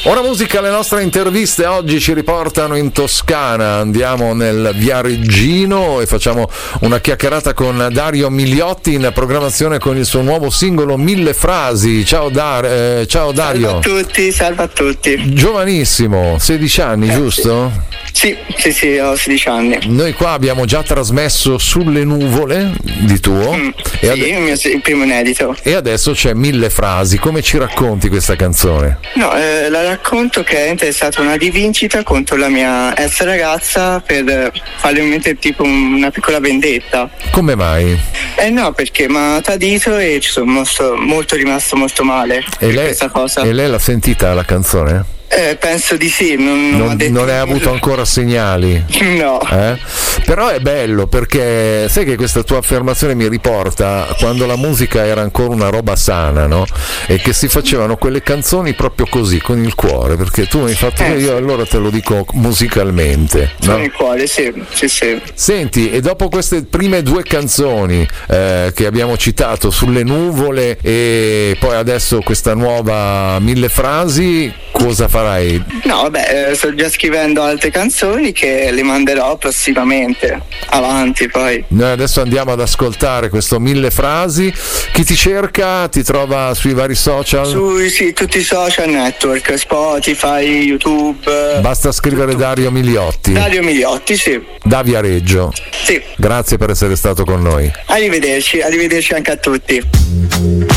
Ora musica, le nostre interviste oggi ci riportano in Toscana, andiamo nel Viareggino e facciamo una chiacchierata con Dario Migliotti in programmazione con il suo nuovo singolo Mille Frasi. Ciao Dario. Salve a tutti. Giovanissimo, 16 anni, giusto? Sì, ho 16 anni. Noi qua abbiamo già trasmesso Sulle nuvole di tuo. Il primo inedito. E adesso c'è Mille Frasi. Come ci racconti questa canzone? No, la racconto che è stata una rivincita contro la mia ex ragazza per farle mettere tipo una piccola vendetta. Come mai? No, perché mi ha tradito e ci sono rimasto molto male per questa cosa. E lei l'ha sentita la canzone? Penso di sì, non hai avuto ancora segnali? No. Però è bello perché sai che questa tua affermazione mi riporta quando la musica era ancora una roba sana, no? E che si facevano quelle canzoni proprio così, con il cuore, perché tu mi hai fatto io allora te lo dico musicalmente, no? Con il cuore, sì. Senti, e dopo queste prime due canzoni che abbiamo citato, Sulle nuvole e poi adesso questa nuova Mille Frasi, cosa farai? No, vabbè, sto già scrivendo altre canzoni che le manderò prossimamente, avanti poi. Noi adesso andiamo ad ascoltare questo Mille Frasi. Chi ti cerca? Ti trova sui vari social? Sì, tutti i social network, Spotify, YouTube. Basta scrivere tutto. Dario Migliotti. Dario Migliotti, sì. Da Viareggio. Sì. Grazie per essere stato con noi. Arrivederci anche a tutti.